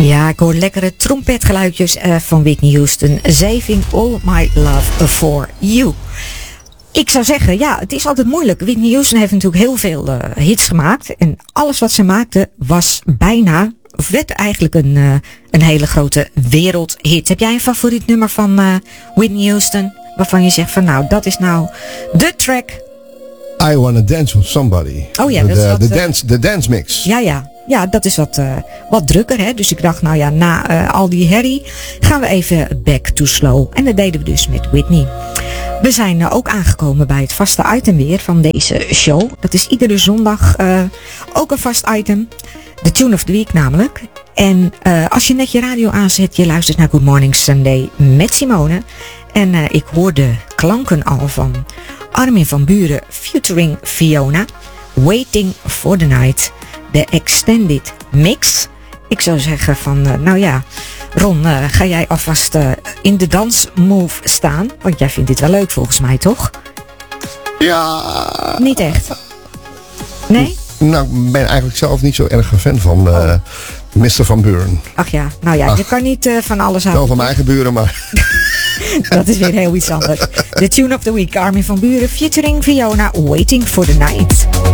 Ja, ik hoor lekkere trompetgeluidjes van Whitney Houston. Saving All My Love For You. Ik zou zeggen, ja, het is altijd moeilijk. Whitney Houston heeft natuurlijk heel veel hits gemaakt. En alles wat ze maakte was bijna, of werd eigenlijk een hele grote wereldhit. Heb jij een favoriet nummer van Whitney Houston? Waarvan je zegt van nou, dat is nou de track. I Wanna Dance With Somebody. Oh ja, dat is de dance mix. Ja, dat is wat drukker, hè. Dus ik dacht, nou ja, na al die herrie gaan we even back to slow. En dat deden we dus met Whitney. We zijn ook aangekomen bij het vaste item weer van deze show. Dat is iedere zondag ook een vast item. De Tune of the Week namelijk. En als je net je radio aanzet, je luistert naar Good Morning Sunday met Simone. En ik hoor de klanken al van Armin van Buuren featuring Fiona. Waiting for the Night. De extended mix. Ik zou zeggen van, nou ja, Ron, ga jij alvast in de dansmove staan? Want jij vindt dit wel leuk volgens mij, toch? Ja. Niet echt? Nee? Nou, ik ben eigenlijk zelf niet zo erg een fan van Mr. Van Buuren. Ach ja, nou ja, je kan niet van alles houden. Wel van mijn eigen buren, maar... Dat is weer heel iets anders. The Tune of the Week, Armin van Buuren featuring Fiona, Waiting for the Night.